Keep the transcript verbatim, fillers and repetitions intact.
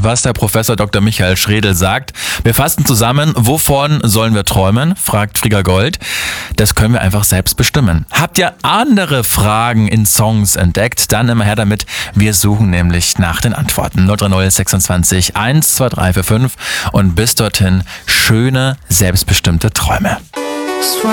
Und was der Professor Doktor Michael Schredel sagt, wir fassen zusammen, wovon sollen wir träumen, fragt Frigga Gold. Das können wir einfach selbst bestimmen. Habt ihr andere Fragen in Songs entdeckt? Dann immer her damit. Wir suchen nämlich nach den Antworten. null drei null sechsundzwanzig eins zwei drei vier fünf und bis dorthin schöne, selbstbestimmte Träume.